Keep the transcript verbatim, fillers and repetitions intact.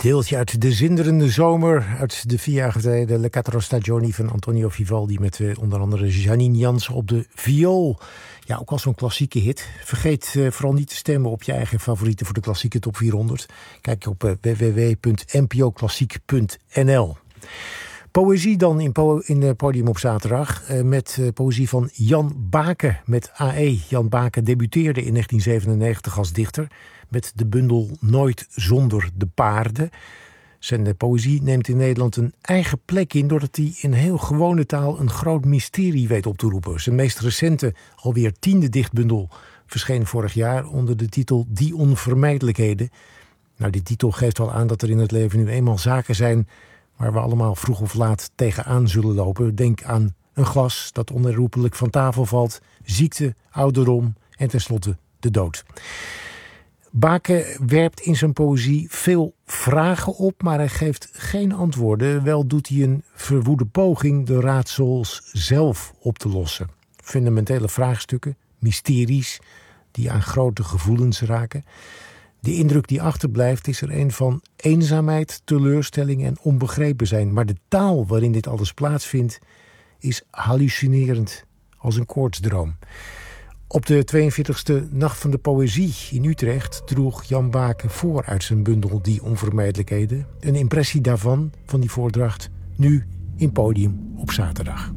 deeltje uit de zinderende zomer, uit de vier jaar geleden Le Quattro Stagioni van Antonio Vivaldi met uh, onder andere Janine Jansen op de viool. Ja, ook al zo'n klassieke hit. Vergeet uh, vooral niet te stemmen op je eigen favorieten voor de klassieke top vierhonderd. Kijk op uh, w w w punt n p o klassiek punt n l. Poëzie dan in, po- in uh, Podium op zaterdag uh, met uh, poëzie van Jan Bake met A E. Jan Bake debuteerde in negentien zevenennegentig als dichter met de bundel Nooit zonder de paarden. Zijn uh, poëzie neemt in Nederland een eigen plek in doordat hij in heel gewone taal een groot mysterie weet op te roepen. Zijn meest recente, alweer tiende dichtbundel verscheen vorig jaar onder de titel Die Onvermijdelijkheden. Nou, die titel geeft wel aan dat er in het leven nu eenmaal zaken zijn waar we allemaal vroeg of laat tegenaan zullen lopen. Denk aan een glas dat onherroepelijk van tafel valt, ziekte, ouderdom en tenslotte de dood. Bake werpt in zijn poëzie veel vragen op, maar hij geeft geen antwoorden. Wel doet hij een verwoede poging de raadsels zelf op te lossen. Fundamentele vraagstukken, mysteries die aan grote gevoelens raken. De indruk die achterblijft is er een van eenzaamheid, teleurstelling en onbegrepen zijn. Maar de taal waarin dit alles plaatsvindt is hallucinerend als een koortsdroom. Op de tweeënveertigste Nacht van de Poëzie in Utrecht droeg Jan Bake voor uit zijn bundel Die Onvermijdelijkheden. Een impressie daarvan, van die voordracht, nu in Podium op zaterdag.